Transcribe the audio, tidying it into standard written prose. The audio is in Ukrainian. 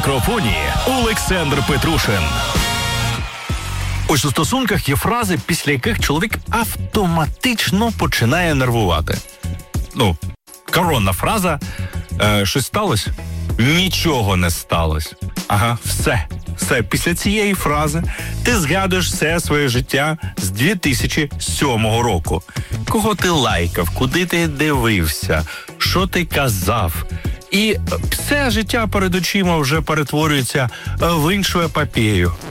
мікрофоні Олександр Петрушин. Ось у стосунках є фрази, після яких чоловік автоматично починає нервувати. Коронна фраза «щось сталося?» Нічого не сталося. Ага, все. Після цієї фрази ти згадуєш все своє життя з 2007 року. Кого ти лайкав, куди ти дивився, що ти казав. І все життя перед очима вже перетворюється в іншу епопею.